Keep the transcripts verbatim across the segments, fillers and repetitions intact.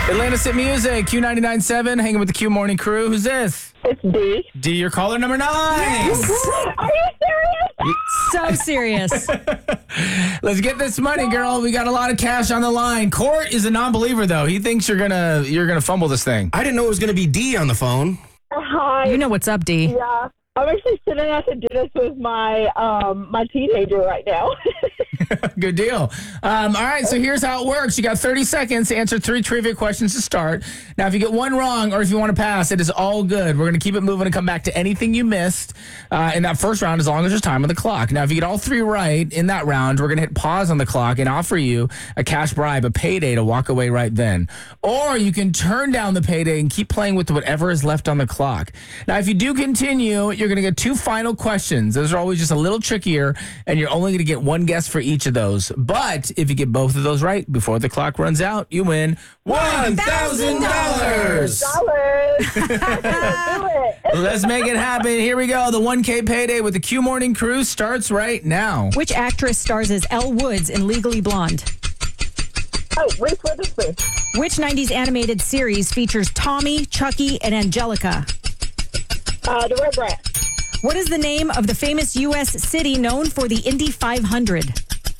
Atlanta City Music, Q ninety-nine point seven, hanging with the Q Morning Crew. Who's this? It's D. D, your caller number nine. Are you serious? So serious. Let's get this money, girl. We got a lot of cash on the line. Court is a non-believer, though. He thinks you're gonna you're gonna fumble this thing. I didn't know it was going to be D on the phone. Hi. You know what's up, D. Yeah. I'm actually sitting at the dentist with my um my teenager right now. Good deal. Um, all right, so here's how it works. You got thirty seconds to answer three trivia questions to start. Now, if you get one wrong or if you want to pass, it is all good. We're going to keep it moving and come back to anything you missed uh, in that first round as long as there's time on the clock. Now, if you get all three right in that round, we're going to hit pause on the clock and offer you a cash bribe, a payday to walk away right then. Or you can turn down the payday and keep playing with whatever is left on the clock. Now, if you do continue, you're going to get two final questions. Those are always just a little trickier, and you're only going to get one guess for each of those. But if you get both of those right before the clock runs out, you win one thousand dollars. Dollars. Do it. Let's make it happen. Here we go. The one K payday with the Q Morning Crew starts right now. Which actress stars as Elle Woods in Legally Blonde? Oh, Reese Witherspoon. Which nineties animated series features Tommy, Chucky, and Angelica? Uh, the Red Rat. What is the name of the famous U S city known for the Indy five hundred?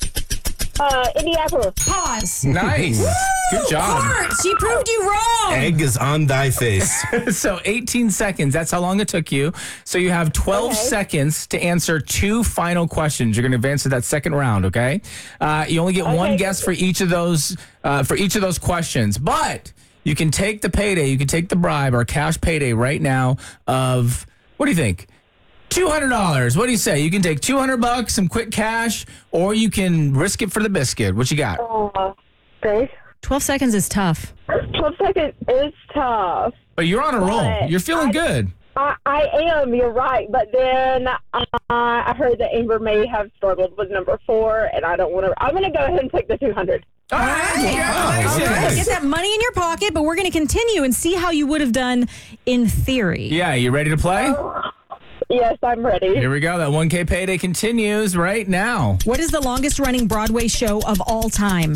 Uh, Indianapolis. Pause. Nice. Good job. Art, she proved you wrong. Egg is on thy face. So eighteen seconds. That's how long it took you. So you have twelve Okay. seconds to answer two final questions. You're going to advance to that second round, okay? Uh, you only get one Okay. guess for each of those uh, for each of those questions. But you can take the payday. You can take the bribe or cash payday right now of, what do you think? two hundred dollars. What do you say? You can take two hundred bucks, some quick cash, or you can risk it for the biscuit. What you got? Uh, okay. twelve seconds is tough. twelve seconds is tough. But you're on a roll. But You're feeling I- good. I, I am, you're right. But then uh, I heard that Amber may have struggled with number four, and I don't want to. I'm going to go ahead and take the two hundred. All right. Wow. Congratulations. Get that money in your pocket, but we're going to continue and see how you would have done in theory. Yeah, you ready to play? Yes, I'm ready. Here we go. That one K payday continues right now. What is the longest running Broadway show of all time?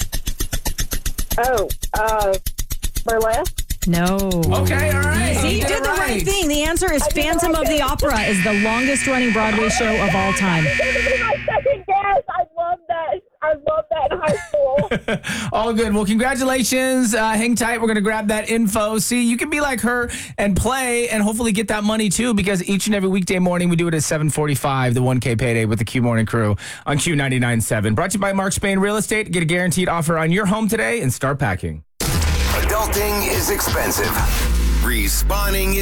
Oh, uh, burlesque. No. Okay, all right. See, you did the right thing. The answer is did the Phantom right of the thing. Opera is the longest running Broadway show of all time. This is my second guess. I love that. I love that in high school. All good. Well, congratulations. Uh, hang tight. We're going to grab that info. See, you can be like her and play and hopefully get that money too, because each and every weekday morning we do it at seven forty-five, the one K payday with the Q Morning Crew on Q ninety-nine point seven. Brought to you by Mark Spain Real Estate. Get a guaranteed offer on your home today and start packing. Adulting is expensive. Respawning is